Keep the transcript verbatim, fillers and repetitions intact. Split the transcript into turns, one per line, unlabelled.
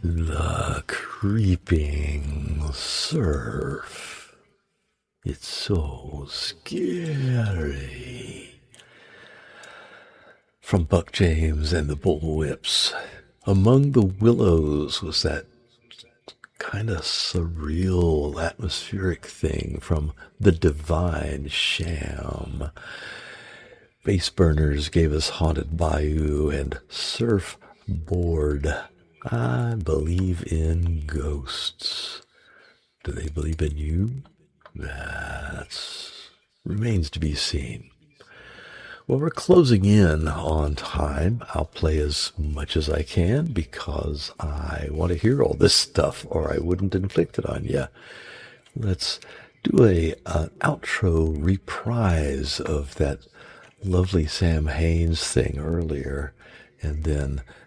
The creeping surf. It's so scary. From Buck James and the Bullwhips. Among the Willows was that kind of surreal, atmospheric thing from The Divine Sham. Bass Burners gave us Haunted Bayou and Surfboard. I believe in ghosts. Do they believe in you? That remains to be seen. Well, we're closing in on time. I'll play as much as I can because I want to hear all this stuff or I wouldn't inflict it on you. Let's do a an outro reprise of that lovely Sam Haines thing earlier, and then